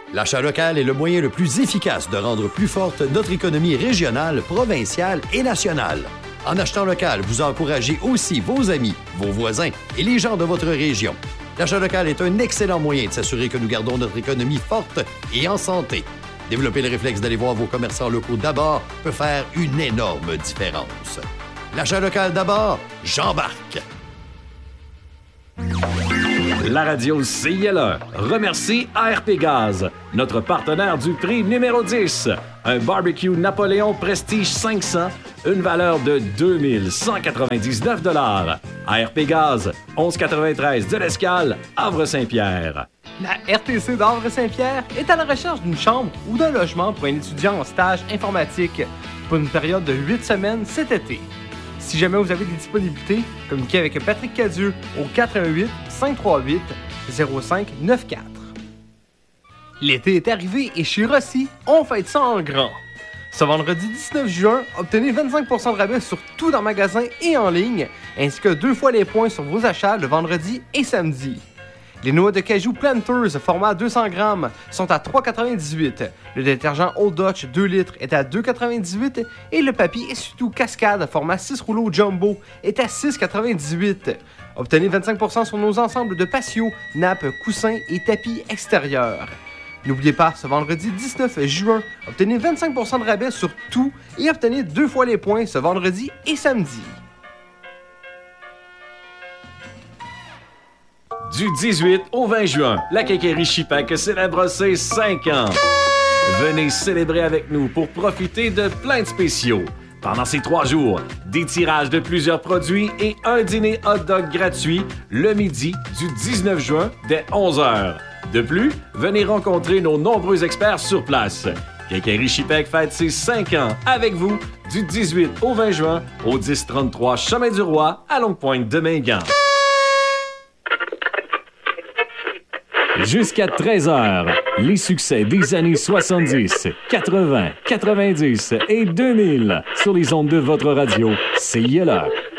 L'achat local est le moyen le plus efficace de rendre plus forte notre économie régionale, provinciale et nationale. En achetant local, vous encouragez aussi vos amis, vos voisins et les gens de votre région. L'achat local est un excellent moyen de s'assurer que nous gardons notre économie forte et en santé. Développer le réflexe d'aller voir vos commerçants locaux d'abord peut faire une énorme différence. L'achat local d'abord, j'embarque! La radio CILE remercie ARP Gaz, notre partenaire du prix numéro 10. Un barbecue Napoléon Prestige 500, une valeur de 2199 $. ARP Gaz, 1193 de l'Escale, Havre-Saint-Pierre. La RTC d'Havre-Saint-Pierre est à la recherche d'une chambre ou d'un logement pour un étudiant en stage informatique pour une période de 8 semaines cet été. Si jamais vous avez des disponibilités, communiquez avec Patrick Cadieux au 418-538-0594. L'été est arrivé et chez Rossi, on fête ça en grand. Ce vendredi 19 juin, obtenez 25% de rabais sur tout dans le magasin et en ligne, ainsi que 2 fois les points sur vos achats le vendredi et samedi. Les noix de cajou Planters format 200 grammes sont à 3,98 $. Le détergent Old Dutch 2 litres est à 2,98 $ et le papier essuie-tout Cascade format 6 rouleaux jumbo est à 6,98 $. Obtenez 25% sur nos ensembles de patio, nappes, coussins et tapis extérieurs. N'oubliez pas, ce vendredi 19 juin, obtenez 25% de rabais sur tout et obtenez 2 fois les points ce vendredi et samedi. Du 18 au 20 juin, la Quincaillerie Chipac célèbre ses 5 ans. Venez célébrer avec nous pour profiter de plein de spéciaux. Pendant ces 3 jours, des tirages de plusieurs produits et un dîner hot dog gratuit le midi du 19 juin dès 11h. De plus, venez rencontrer nos nombreux experts sur place. Quincaillerie Chipac fête ses 5 ans avec vous du 18 au 20 juin au 1033 Chemin du Roi à Longue-Pointe de Mingan. Jusqu'à 13h, les succès des années 70, 80, 90 et 2000 sur les ondes de votre radio CILE.